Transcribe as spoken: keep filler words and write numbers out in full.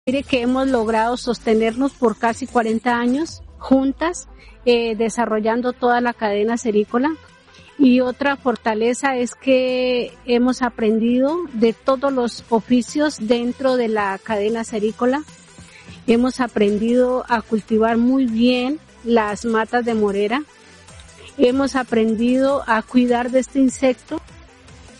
Mire que hemos logrado sostenernos por casi cuarenta años juntas, eh, desarrollando toda la cadena cerícola. Y otra fortaleza es que hemos aprendido de todos los oficios dentro de la cadena cerícola. Hemos aprendido a cultivar muy bien las matas de morera. Hemos aprendido a cuidar de este insecto